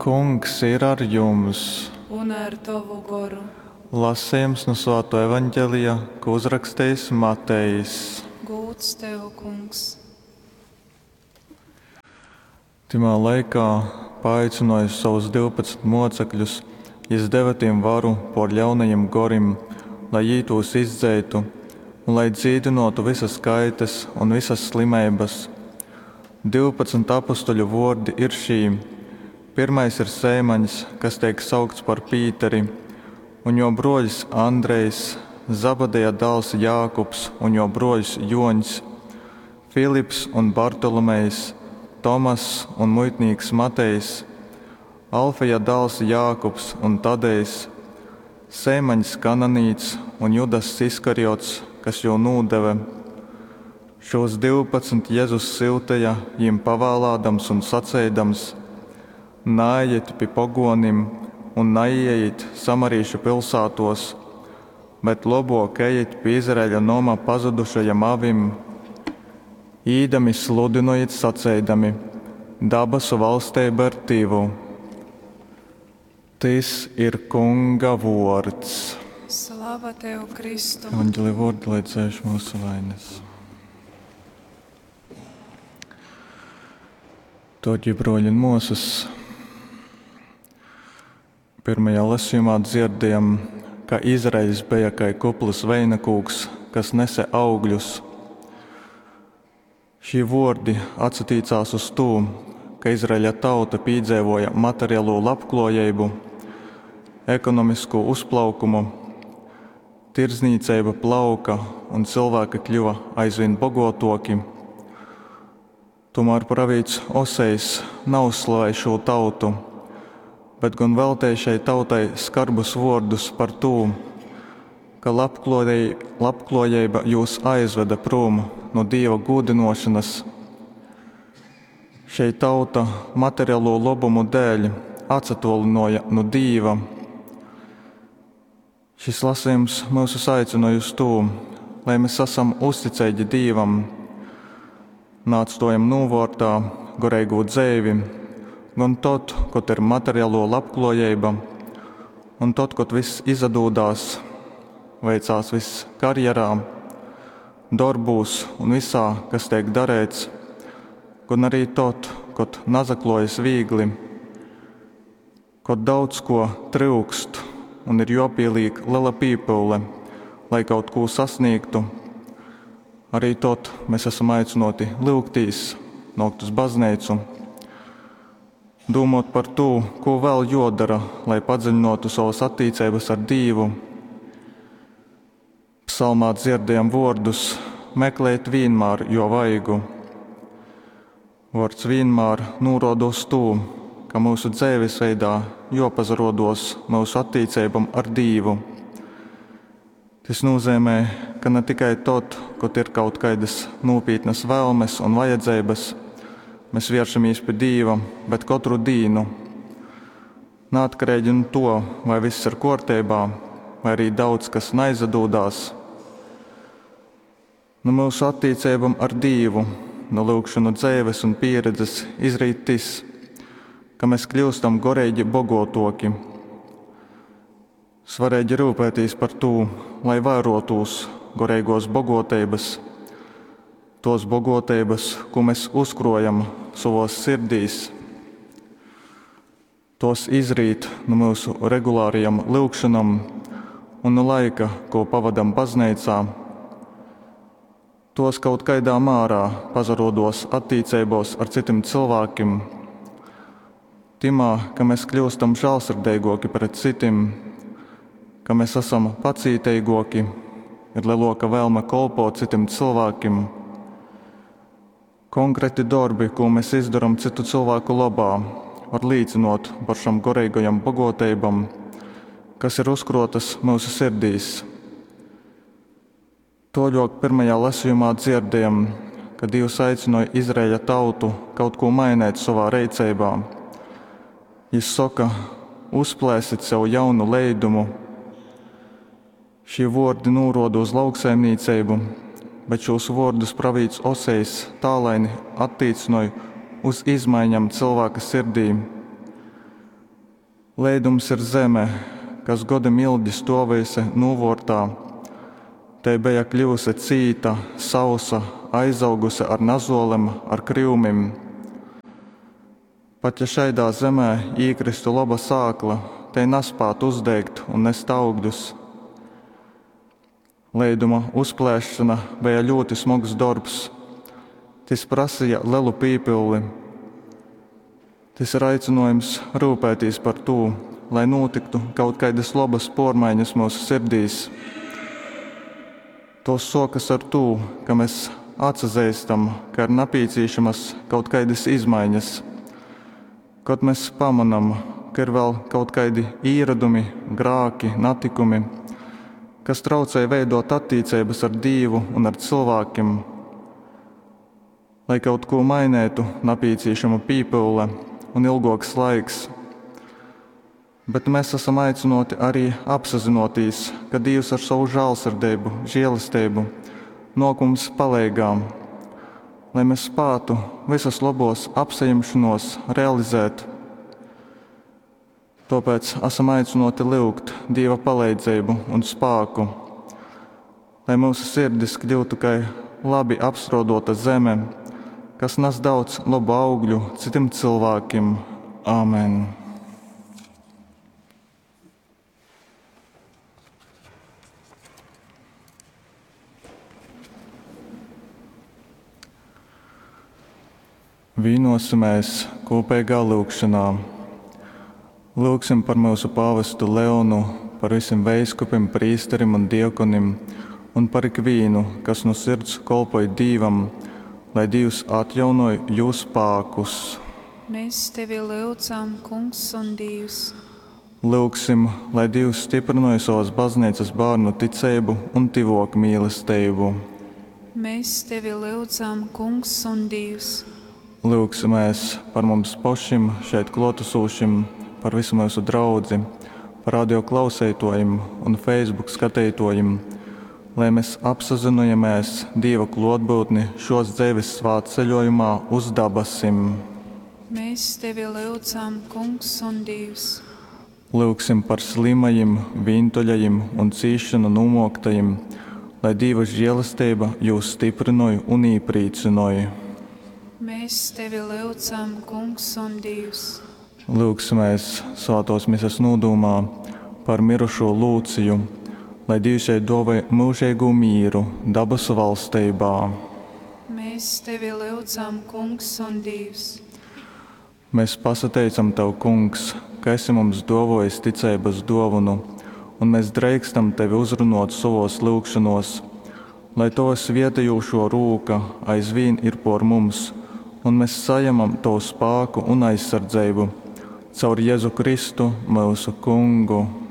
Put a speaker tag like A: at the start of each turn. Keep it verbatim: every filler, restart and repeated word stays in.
A: Kungs ir ar jums.
B: Un ar tavu garu.
A: Lasījums no Svētā evaņģēlijā, ko uzrakstījis Matejs.
B: Gods tev, Kungs.
A: Timā laikā, paaicinājis savus divpadsmit mocekļus, Jis deva tiem varu pār ļaunajiem gorim, lai jī tos izdzeitu un lai dzīdinotu visas kaitas un visas slimības. Divpadsmit apustuļu vārdi ir šī. Pirmais ir Sēmaņs, kas tiek saukts par Pīteri, un jo broļs Andrejs, Zabadeja dēls Jākubs un jo broļs Joņs, Filips un Bartolomejs, Tomas un muitnieks Matejs, Alfeja dēls Jākubs un Tadejs, Sēmaņs Kananīts un Judas Iskariots, kas jau nūdeve. Šos divpadsmit Jēzus silteja jiem pavēlādams un sacēdams: Nājiet pie pogonim un naieiet samarīšu pilsātos, bet labāk ejiet pie Izraēļa nomā pazudušajam avim. Īdami sludinojiet sacēdami: Dabasu valstība ir tīvu. Tas ir Kunga vārds.
B: Slava tev, Kristu.
A: Evaņģēlija vārdi, lai dzēš mūsu vainas. Toģi broļi un mūsas. Pirmajā lasījumā dzirdējām, ka Izraēļs bija kā kuplas veinakūks, kas nese augļus. Šī vārdi atsatīcās uz to, ka Izraēļa tauta piedzīvoja materiālo labklājību, ekonomisku uzplaukumu, tirdzniecība plauka un cilvēki kļuva aizvien bagātāki. Tomēr pravīts Osejs nav slavējis šo tautu, bet gan veltīja šai tautai skarbus vārdus par to, ka labklājība jūs aizveda prom no Dieva godinošanas. Šai tauta materiālo labumu dēļ atsatolinoja no Dieva. Šis lasījums mūs aicināja uz to, lai mēs esam uzticīgi Dievam, nāctojam novārtā garīgo dzēvi, gan tad, kad ir materiālo labklājība, un tad, kad viss izdodās, veicās viss karjerā, darbos un visā, kas tiek darīts, gan arī tad, kad nazaklojas viegli, kad daudz ko trūkst un ir jāpieliek liela pīpule, lai kaut ko sasniegtu. Arī tad mēs esam aicināti lūgtīs, nākt uz baznīcu, domāt par to, ko vēl jādara, lai padziļinātu savas attiecības ar Dievu. Psalmā dzirdējam vārdus: meklēt vienmēr, jo vaigu. Vārds vienmēr norāda uz to, ka mūsu dzīvesveidā jāpazarodos mūsu attiecībām ar Dievu. Tas nozīmē, ka ne tikai tad, kad ir kaut kādas nopietnas vēlmes un vajadzības, mēs vēršamies pie Dieva, bet katru dienu. Neatkarīgi no to, vai viss ir kārtībā, vai arī daudz kas neizdodās. No mūsu attiecībām ar Dievu, no lūgšanu dzīves un pieredzes izrīt tas, ka mēs kļūstam garīgi bagātāki. Svarīgi rūpēties par to, lai vairotos garīgos bagātības, tos bagātības, ko mēs uzkrājam savos sirdīs. Tos izrīt no mūsu regulārajām lūgšanām un no laika, ko pavadam baznīcā. Tos kaut kādā mērā pazarodos attiecībos ar citiem cilvēkiem. Timā, ka mēs kļūstam žēlsirdīgāki pret citiem, ka mēs esam pacietīgāki, ir lielāka vēlme kalpot citiem cilvēkiem. Konkrēti darbi, ko mēs izdarām citu cilvēku labā, var līdzinot par šām garīgajām bagātībām, kas ir uzkrotas mūsu sirdīs. Toļok pirmajā lasījumā dzirdējam, ka Dievs aicināja Izraēļa tautu kaut ko mainīt savā rīcībā. Viņš saka: uzplēsiet sev jaunu leidumu. Šie vārdi norāda uz lauksaimniecību, bet šos vārdus pravīts Osejs tālaini attiecināja uz izmaiņām cilvēka sirdī. Leidums ir zeme, kas godam ilgi stovējusi novortā. Te bija kļuvusi cīta, sausa, aizaugusi ar nazolem, ar krīvumim. Pat ja šaidā zemē īkristu laba sākla, te nespētu uzdegt un nest augļus. Leiduma uzplēšana bija ļoti smags darbs. Tas prasīja lielu pīpilli. Tas ir aicinājums rūpēties par to, lai notiktu kaut kādas labas pormaiņas mūsu sirdīs. To sokas ar to, ka mēs atsazīstam, ka ir nepieciešamas kaut kādas izmaiņas. Kad mēs pamanām, ka ir vēl kaut kādi īradumi, grāki, natikumi, kas traucē veidot attiecības ar Dievu un ar cilvēkiem. Lai kaut ko mainētu, nepieciešama pīpule un ilgāks laiks. Bet mēs esam aicināti arī apzinoties, ka Dievs ar savu žēlsirdību, žēlastību nāk mums palīgām, lai mēs spētu visas labos apsaimšanos realizēt. Tāpēc esam aicināti lūgt Dieva palīdzību un spēku, lai mūsu sirdis kļūtu kā labi apstrādāta zeme, kas nes daudz labu augļu citiem cilvēkiem. Āmen! Vienosimies kopīgā lūgšanā. Lūgsim par mūsu pāvestu Leonu, par visiem veiskupiem, prīsterim un diakonim, un par ikvienu, kas no sirds kalpoja Dievam, lai Dievs atjaunoja jūsu spēkus.
B: Mēs tevi lūdzam, Kungs un Dievs.
A: Lūgsim, lai Dievs stiprināja savas baznīcas bērnu ticību un tivok mīlestību.
B: Mēs tevi lūdzam, Kungs un Dievs.
A: Lūgsimies par mums pašiem šeit klātesošiem, par visu mūsu draudzi, par radio klausītājiem un Facebook skatītājiem, lai mēs apzināmies Dieva klātbūtni šos dzīves svētku ceļojumā uz dabasim.
B: Mēs tevi lūdzam, Kungs un Dievs.
A: Lūgsim par slimajiem, vientuļajiem un cīšanu nomoktajiem, lai Dieva žēlastība jūs stiprināja un iepriecināja.
B: Mēs tevi lūdzam, Kungs un Dievs.
A: Lūgsimies svētos misas nodomā par mirušo Lūciju, lai Dievs jai dāvā mūžīgu mīru dabasu valstībā.
B: Mēs tevi lūdzam, Kungs un Dievs.
A: Mēs pasateicam Tev, Kungs, ka esi mums dāvājis ticības dāvanu, un mēs drīkstam Tevi uzrunāt savos lūgšanos, lai Tavas vietējošo rūka aizvien ir por mums, un mēs saņemam Tavu spēku un aizsardzību caur Jēzu Kristu, mūsu Kungu.